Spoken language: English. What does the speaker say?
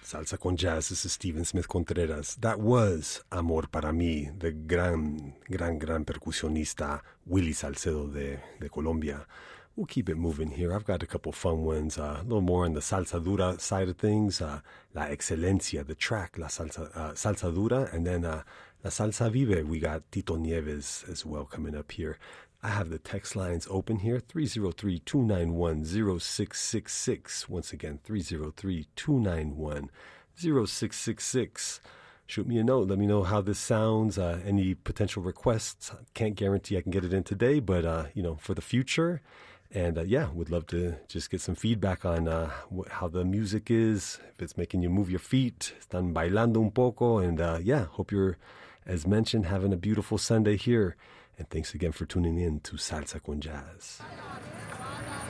Salsa con Jazz. This is Steven Smith Contreras. That was Amor para mí, the gran percusionista Willy Salcedo de Colombia. We'll keep it moving here. I've got a couple fun ones, a little more on the salsa dura side of things. La Excelencia, the track, La Salsa Dura, and then La Salsa Vive. We got Tito Nieves as well coming up here. I have the text lines open here, 303-291-0666. Once again, 303-291-0666. Shoot me a note. Let me know how this sounds, any potential requests. Can't guarantee I can get it in today, but, for the future. And, would love to just get some feedback on how the music is, if it's making you move your feet, están bailando un poco. And, hope you're, as mentioned, having a beautiful Sunday here. And thanks again for tuning in to Salsa con Jazz.